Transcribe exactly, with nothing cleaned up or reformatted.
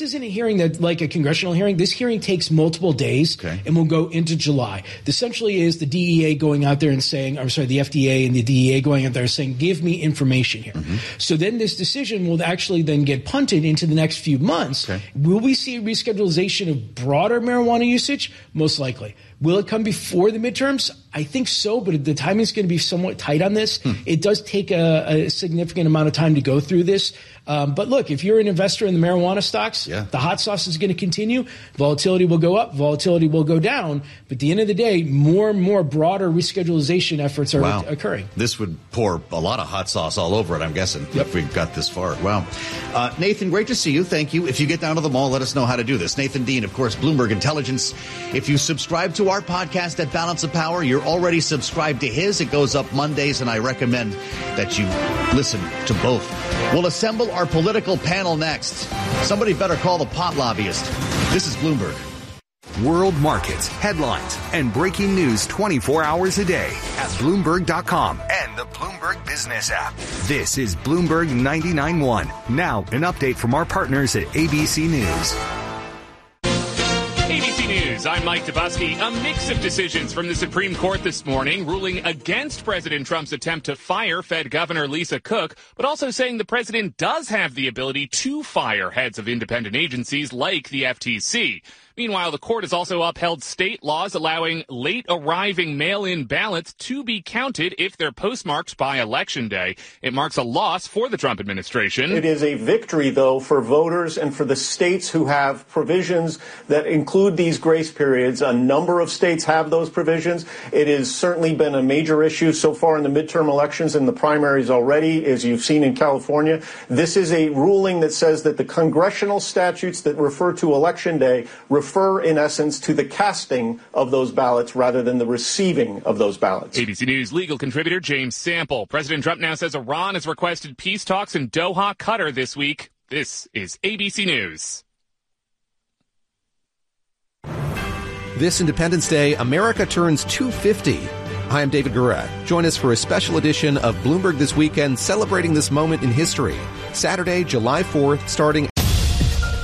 this isn't a hearing that like a congressional hearing. This hearing takes multiple days okay. and will go into July. Essentially is the D E A going out there and saying, I'm sorry, the F D A and the D E A going out there saying, give me information here. Mm-hmm. So then this decision will actually then get punted into the next few months. Okay. Will we see a reschedulization of broader marijuana usage? Most likely. Will it come before the midterms? I think so, but the timing is going to be somewhat tight on this. Hmm. It does take a, a significant amount of time to go through this. Um, but look, if you're an investor in the marijuana stocks, yeah. the hot sauce is going to continue. Volatility will go up. Volatility will go down. But at the end of the day, more and more broader reschedulization efforts are wow. occurring. This would pour a lot of hot sauce all over it, I'm guessing, yep. if we got this far. Wow. Uh, Nathan, great to see you. Thank you. If you get down to the mall, let us know how to do this. Nathan Dean, of course, Bloomberg Intelligence. If you subscribe to our podcast at Balance of Power, you're already subscribed to his. It goes up Mondays, and I recommend that you listen to both. We'll assemble our political panel next. Somebody better call the pot lobbyist. This is Bloomberg. World markets, headlines, and breaking news twenty-four hours a day at Bloomberg dot com and the Bloomberg Business app. This is Bloomberg ninety-nine point one. Now, an update from our partners at A B C News. A B C News, I'm Mike Dubusky. A mix of decisions from the Supreme Court this morning ruling against President Trump's attempt to fire Fed Governor Lisa Cook, but also saying the president does have the ability to fire heads of independent agencies like the F T C. Meanwhile, the court has also upheld state laws allowing late-arriving mail-in ballots to be counted if they're postmarked by Election Day. It marks a loss for the Trump administration. It is a victory, though, for voters and for the states who have provisions that include these grace periods. A number of states have those provisions. It has certainly been a major issue so far in the midterm elections and the primaries already, as you've seen in California. This is a ruling that says that the congressional statutes that refer to Election Day refer, in essence, to the casting of those ballots rather than the receiving of those ballots. A B C News legal contributor James Sample. President Trump now says Iran has requested peace talks in Doha, Qatar this week. This is A B C News. This Independence Day, America turns two hundred fifty. Hi, I'm David Guerra. Join us for a special edition of Bloomberg This Weekend celebrating this moment in history. Saturday, July fourth, starting